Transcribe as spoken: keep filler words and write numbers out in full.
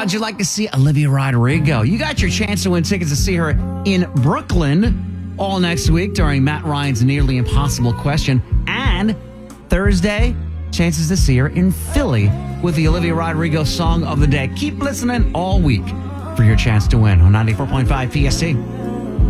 how'd you like to see Olivia Rodrigo? You got your chance to win tickets to see her in Brooklyn all next week during Matt Ryan's Nearly Impossible Question. And Thursday, chances to see her in Philly with the Olivia Rodrigo Song of the Day. Keep listening all week for your chance to win on ninety-four point five P S T.